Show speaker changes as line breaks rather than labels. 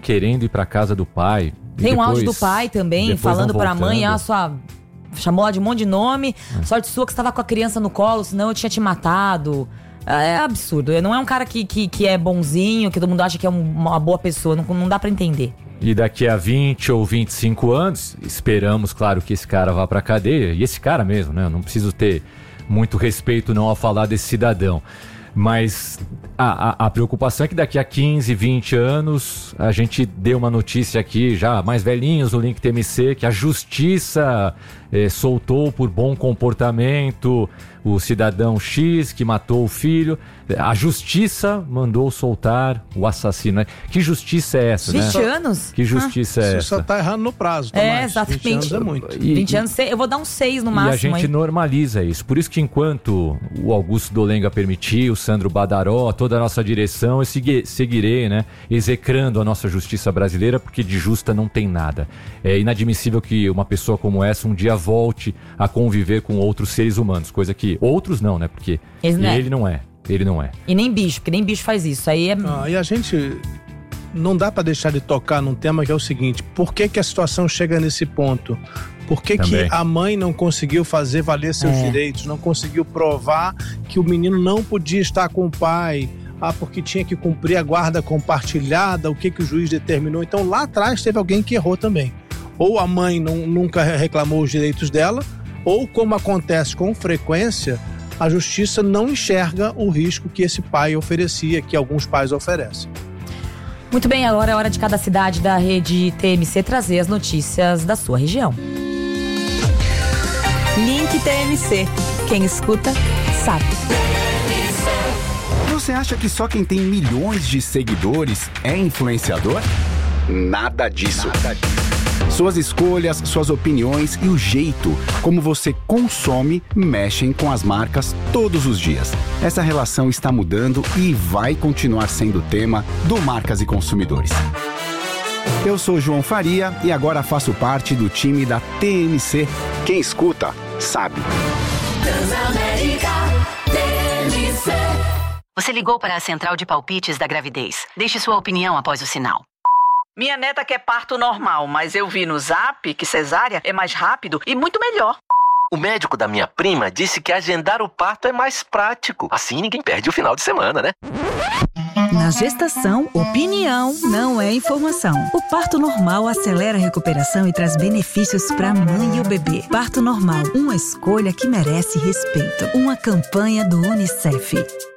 querendo ir pra casa do pai.
Tem um áudio do pai também, falando pra mãe, chamou ela de um monte de nome, sorte sua que você tava com a criança no colo, senão eu tinha te matado. É absurdo, não é um cara que é bonzinho, que todo mundo acha que é uma boa pessoa, não dá pra entender.
E daqui a 20 ou 25 anos, esperamos, claro, que esse cara vá pra cadeia. E esse cara mesmo, né? Eu não preciso ter muito respeito não ao falar desse cidadão. Mas a preocupação é que daqui a 15, 20 anos, a gente deu uma notícia aqui, já mais velhinhos no Link TMC, que a justiça soltou por bom comportamento o cidadão X que matou o filho. A justiça mandou soltar o assassino. Que justiça é essa,
20
né?
anos?
Que justiça é essa?
Você só tá errando no prazo, Tomás.
Exatamente.
20 anos é muito.
20 anos, eu vou dar uns 6 no máximo.
E a gente normaliza isso. Por isso que enquanto o Augusto Dolenga permitir, o Sandro Badaró, toda a nossa direção, eu seguirei, né, execrando a nossa justiça brasileira, porque de justa não tem nada. É inadmissível que uma pessoa como essa um dia volte a conviver com outros seres humanos, coisa que outros não, né, porque ele não é. Ele não é.
E nem bicho, porque nem bicho faz isso. Aí é...
E a gente não dá pra deixar de tocar num tema que é o seguinte: por que a situação chega nesse ponto? Por que a mãe não conseguiu fazer valer seus direitos, não conseguiu provar que o menino não podia estar com o pai? Porque tinha que cumprir a guarda compartilhada, o que o juiz determinou. Então lá atrás teve alguém que errou também. Ou a mãe nunca reclamou os direitos dela, ou, como acontece com frequência, a justiça não enxerga o risco que esse pai oferecia, que alguns pais oferecem.
Muito bem, agora é hora de cada cidade da rede TMC trazer as notícias da sua região.
Link TMC. Quem escuta, sabe.
Você acha que só quem tem milhões de seguidores é influenciador? Nada disso. Suas escolhas, suas opiniões e o jeito como você consome mexem com as marcas todos os dias. Essa relação está mudando e vai continuar sendo tema do Marcas e Consumidores. Eu sou João Faria e agora faço parte do time da TMC. Quem escuta, sabe.
Transamérica TMC.
Você ligou para a central de palpites da gravidez. Deixe sua opinião após o sinal.
Minha neta quer parto normal, mas eu vi no Zap que cesárea é mais rápido e muito melhor.
O médico da minha prima disse que agendar o parto é mais prático. Assim ninguém perde o final de semana, né?
Na gestação, opinião não é informação. O parto normal acelera a recuperação e traz benefícios para a mãe e o bebê. Parto normal, uma escolha que merece respeito. Uma campanha do UNICEF.